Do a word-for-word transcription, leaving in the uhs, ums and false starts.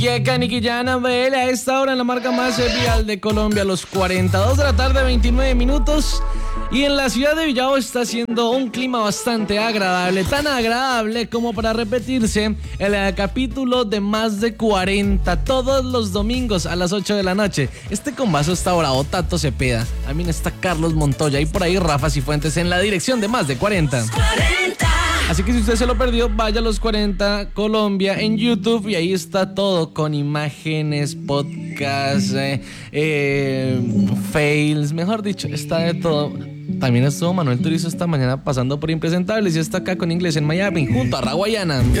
Y acá Nicky Jam, Anabel, a esta hora en la marca más vial de Colombia, a los cuarenta y dos de la tarde, veintinueve minutos. Y en la ciudad de Villavo está haciendo un clima bastante agradable, tan agradable como para repetirse el, el capítulo de Más de cuarenta todos los domingos a las ocho de la noche. Este combazo está bravo, Tato Cepeda, también está Carlos Montoya y por ahí Rafa Cifuentes en la dirección de Más de cuarenta. Así que si usted se lo perdió, vaya a los cuarenta Colombia en YouTube y ahí está todo con imágenes, podcast, eh, eh, fails, mejor dicho, está de todo. También estuvo Manuel Turizo esta mañana pasando por Impresentables y está acá con Inglés en Miami junto a Raguayana.